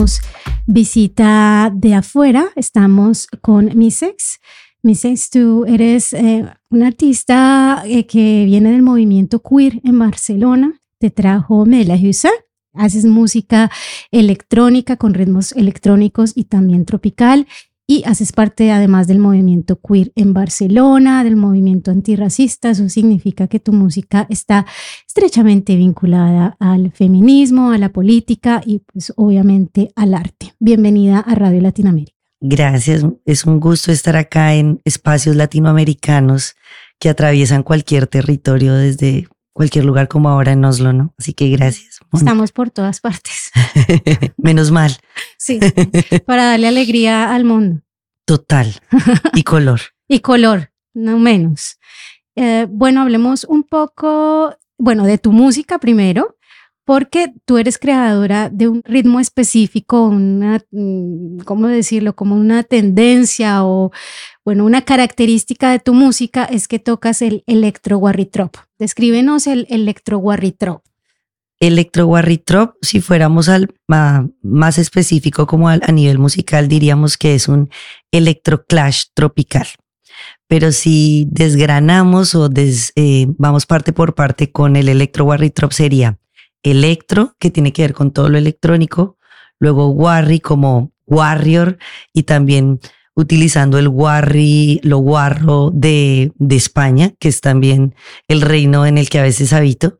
Visita de afuera, estamos con Misex. Misex, tú eres un artista que viene del movimiento queer en Barcelona, te trajo Melahusa, haces música electrónica con ritmos electrónicos y también tropical, y haces parte además del movimiento queer en Barcelona, del movimiento antirracista. Eso significa que tu música está estrechamente vinculada al feminismo, a la política y pues obviamente al arte. Bienvenida a Radio Latinoamérica. Gracias, es un gusto estar acá en espacios latinoamericanos que atraviesan cualquier territorio desde cualquier lugar como ahora en Oslo, ¿no? Así que gracias. Estamos por todas partes. Menos mal. Sí, para darle alegría al mundo. Total. Y color. Y color, no menos. Bueno, hablemos un poco, de tu música primero, porque tú eres creadora de un ritmo específico, ¿cómo decirlo? Como una tendencia o, una característica de tu música es que tocas el electro-warritrop. Descríbenos el electro-warritrop. Electro-warritrop, si fuéramos más específico como a nivel musical, diríamos que es un electroclash tropical. Pero si desgranamos o vamos parte por parte con el electro-warritrop sería electro, que tiene que ver con todo lo electrónico, luego warri como warrior y también utilizando el warri, lo guarro de España, que es también el reino en el que a veces habito.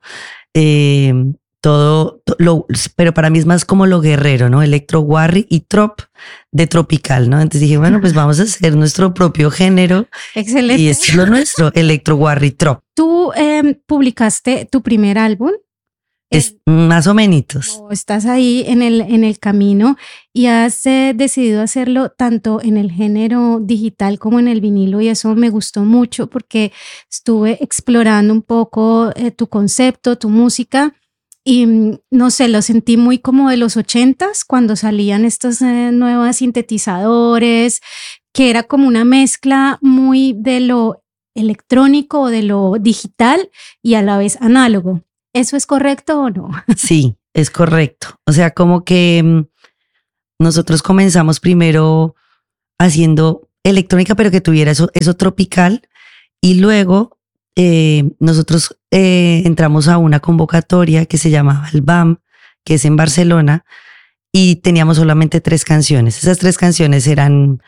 Pero para mí es más como lo guerrero, ¿no? Electro, warri y trop de tropical, ¿no? Entonces dije, bueno, pues vamos a hacer nuestro propio género. Excelente. Y esto es lo nuestro, electro, warri, trop. Tú publicaste tu primer álbum. Es más o menos. Estás ahí en el camino y has decidido hacerlo tanto en el género digital como en el vinilo, y eso me gustó mucho porque estuve explorando un poco tu concepto, tu música, y no sé, lo sentí muy como de los 80s cuando salían estos nuevos sintetizadores, que era como una mezcla muy de lo electrónico o de lo digital y a la vez análogo. ¿Eso es correcto o no? Sí, es correcto. O sea, como que nosotros comenzamos primero haciendo electrónica, pero que tuviera eso tropical, y luego nosotros entramos a una convocatoria que se llamaba el BAM, que es en Barcelona, y teníamos solamente 3 canciones. Esas 3 canciones eran,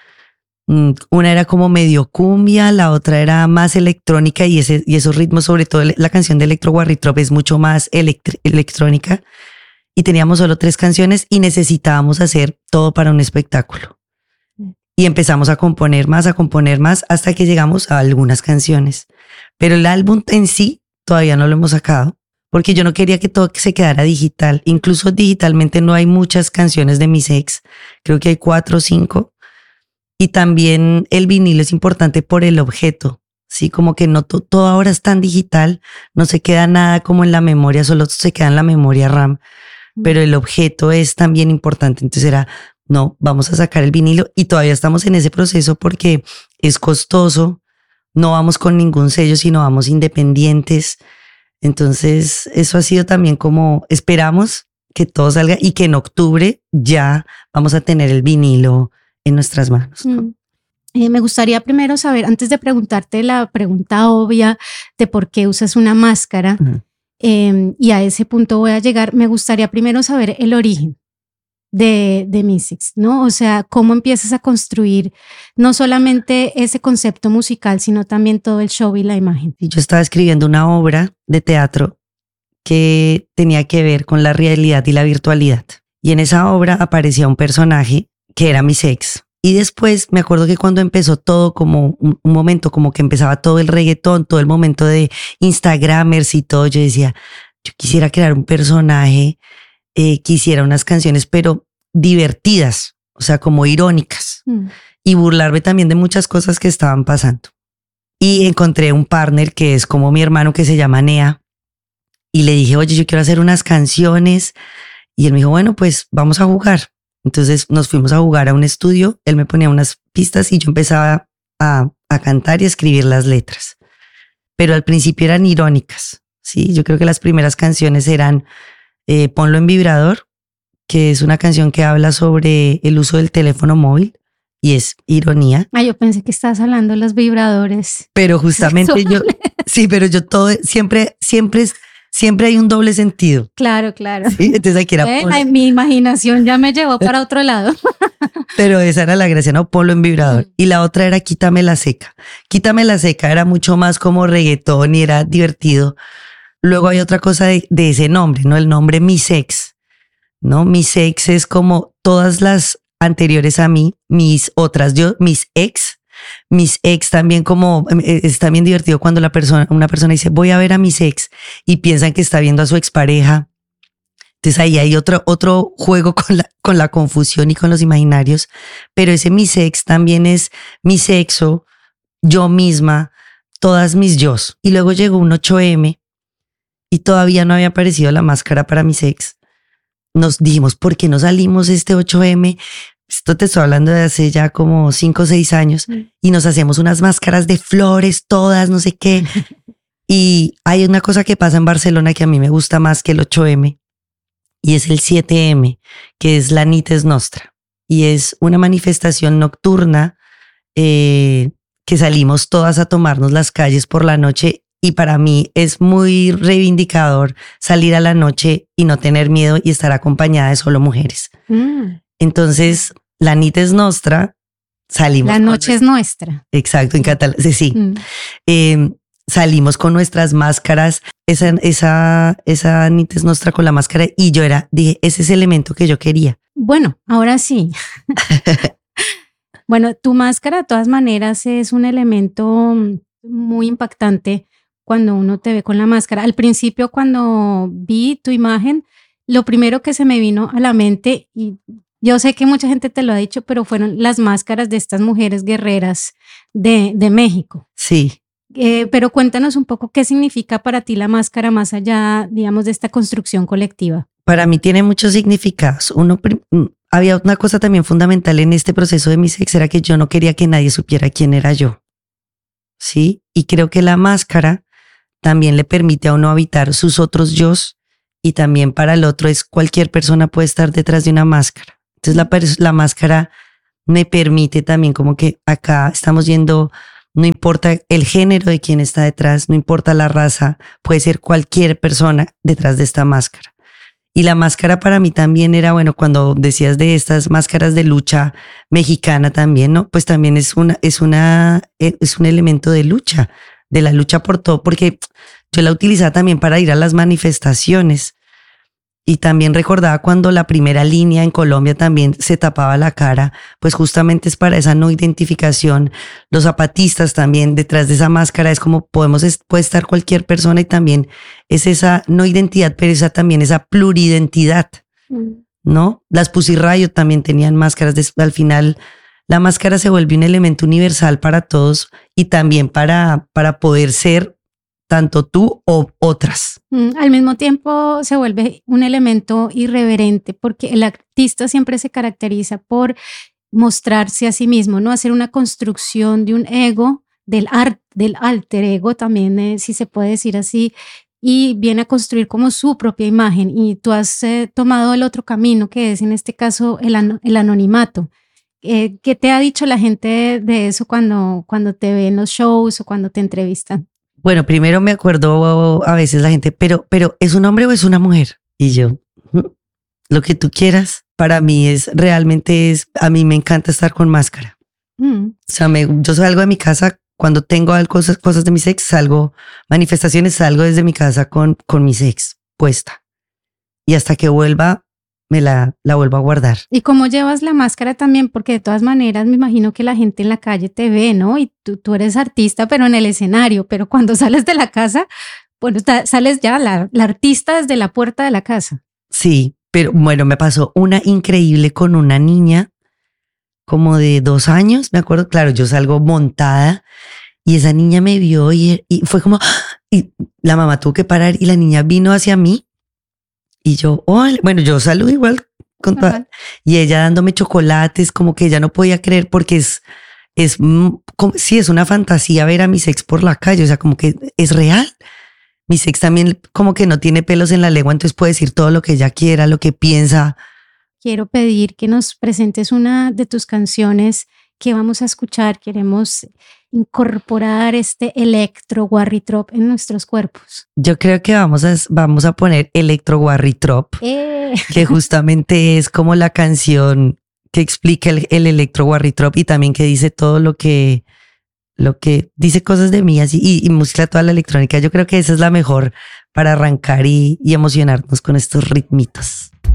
una era como medio cumbia, la otra era más electrónica y esos ritmos, sobre todo la canción de Electro Warritrop es mucho más electrónica, y teníamos solo 3 canciones y necesitábamos hacer todo para un espectáculo. Y empezamos a componer más hasta que llegamos a algunas canciones. Pero el álbum en sí todavía no lo hemos sacado porque yo no quería que todo se quedara digital. Incluso digitalmente no hay muchas canciones de Misex. Creo que hay 4 o 5. Y también el vinilo es importante por el objeto. Sí, como que no todo ahora es tan digital, no se queda nada como en la memoria, solo se queda en la memoria RAM. Pero el objeto es también importante. Entonces no, vamos a sacar el vinilo, y todavía estamos en ese proceso porque es costoso. No vamos con ningún sello, sino vamos independientes. Entonces eso ha sido también como esperamos que todo salga y que en octubre ya vamos a tener el vinilo en nuestras manos, ¿no? Me gustaría primero saber, antes de preguntarte la pregunta obvia de por qué usas una máscara, y a ese punto voy a llegar, me gustaría primero saber el origen de Misex, ¿no? O sea, cómo empiezas a construir no solamente ese concepto musical, sino también todo el show y la imagen. Yo estaba escribiendo una obra de teatro que tenía que ver con la realidad y la virtualidad. Y en esa obra aparecía un personaje que era Misex. Y después me acuerdo que cuando empezó todo, como un momento como que empezaba todo el reggaetón, todo el momento de Instagramers y todo, yo decía, yo quisiera crear un personaje que hiciera unas canciones pero divertidas, o sea, como irónicas, y burlarme también de muchas cosas que estaban pasando. Y encontré un partner que es como mi hermano, que se llama Nea, y le dije, oye, yo quiero hacer unas canciones, y él me dijo, bueno, pues vamos a jugar. Entonces nos fuimos a jugar a un estudio, él me ponía unas pistas y yo empezaba a cantar y a escribir las letras. Pero al principio eran irónicas, ¿sí? Yo creo que las primeras canciones eran ponlo en vibrador, que es una canción que habla sobre el uso del teléfono móvil y es ironía. Yo pensé que estabas hablando de los vibradores. Pero justamente pero yo siempre hay un doble sentido. Claro. ¿Sí? Entonces aquí era mi imaginación ya me llevó para otro lado. Pero esa era la gracia, ¿no? Ponlo en vibrador. Y la otra era Quítame la seca. Quítame la seca era mucho más como reggaetón y era divertido. Luego hay otra cosa de ese nombre, ¿no? El nombre Mis Ex, ¿no? Mis Ex es como todas las anteriores a mí, mis ex. Mis ex también como, es también divertido cuando una persona dice, voy a ver a mis ex y piensan que está viendo a su expareja. Entonces ahí hay otro juego con la confusión y con los imaginarios, pero ese mis ex también es mi sexo, yo misma, todas mis yos. Y luego llegó un 8M y todavía no había aparecido la máscara para mis ex. Nos dijimos, ¿por qué no salimos este 8M? Esto te estoy hablando de hace ya como 5 o 6 años y nos hacemos unas máscaras de flores, todas, no sé qué. Y hay una cosa que pasa en Barcelona que a mí me gusta más que el 8M y es el 7M, que es la Nit és Nostra. Y es una manifestación nocturna que salimos todas a tomarnos las calles por la noche y para mí es muy reivindicador salir a la noche y no tener miedo y estar acompañada de solo mujeres. Entonces, la Nit és Nostra, salimos. La noche es nuestra. Exacto, en catalán, sí. Salimos con nuestras máscaras, esa Nit és Nostra con la máscara y dije, ese es el elemento que yo quería. Bueno, ahora sí. Bueno, tu máscara de todas maneras es un elemento muy impactante cuando uno te ve con la máscara. Al principio cuando vi tu imagen, lo primero que se me vino a la mente, y yo sé que mucha gente te lo ha dicho, pero fueron las máscaras de estas mujeres guerreras de México. Sí. Pero cuéntanos un poco qué significa para ti la máscara más allá, digamos, de esta construcción colectiva. Para mí tiene muchos significados. Había una cosa también fundamental en este proceso de mis ex, era que yo no quería que nadie supiera quién era yo. ¿Sí? Y creo que la máscara también le permite a uno habitar sus otros yos y también para el otro es cualquier persona puede estar detrás de una máscara. Entonces la máscara me permite también como que acá estamos yendo, no importa el género de quien está detrás, no importa la raza, puede ser cualquier persona detrás de esta máscara. Y la máscara para mí también era, bueno, cuando decías de estas máscaras de lucha mexicana también, ¿no? Pues también es un elemento de la lucha por todo, porque yo la utilizaba también para ir a las manifestaciones. Y también recordaba cuando la primera línea en Colombia también se tapaba la cara, pues justamente es para esa no identificación. Los zapatistas también detrás de esa máscara es como puede estar cualquier persona y también es esa no identidad, pero también esa pluridentidad, ¿no? Las Pussy Riot también tenían máscaras. Al final la máscara se vuelve un elemento universal para todos y también para poder ser tanto tú o otras. Al mismo tiempo se vuelve un elemento irreverente porque el artista siempre se caracteriza por mostrarse a sí mismo, ¿no? Hacer una construcción de un ego, del alter ego también, si se puede decir así, y viene a construir como su propia imagen. Y tú has tomado el otro camino, que es en este caso el anonimato. ¿Qué te ha dicho la gente de eso cuando te ve en los shows o cuando te entrevistan? Bueno, primero me acuerdo a veces la gente, pero ¿es un hombre o es una mujer? Y yo, lo que tú quieras. Para mí a mí me encanta estar con máscara. O sea, yo salgo de mi casa cuando tengo cosas de mis ex, manifestaciones, salgo desde mi casa con mis ex puesta. Y hasta que vuelva, me la vuelvo a guardar. ¿Y cómo llevas la máscara también? Porque de todas maneras me imagino que la gente en la calle te ve, ¿no? Y tú eres artista, pero en el escenario, pero cuando sales de la casa, bueno, sales ya la artista desde la puerta de la casa. Sí, pero bueno, me pasó una increíble con una niña como de 2 años, me acuerdo, claro, yo salgo montada y esa niña me vio y fue como, y la mamá tuvo que parar y la niña vino hacia mí. Y yo, hola, bueno, yo saludo igual con toda, y ella dándome chocolates, como que ella no podía creer porque es una fantasía ver a mis ex por la calle, o sea, como que es real. Mi ex también como que no tiene pelos en la lengua, entonces puede decir todo lo que ella quiera, lo que piensa, quiero pedir que nos presentes una de tus canciones que vamos a escuchar. Queremos incorporar este electro warritrop en nuestros cuerpos. Yo creo que vamos a poner Electro Warritrop, que justamente es como la canción que explica el Electro Warritrop y también que dice todo lo que dice cosas de mí así y mezcla toda la electrónica. Yo creo que esa es la mejor para arrancar y emocionarnos con estos ritmitos.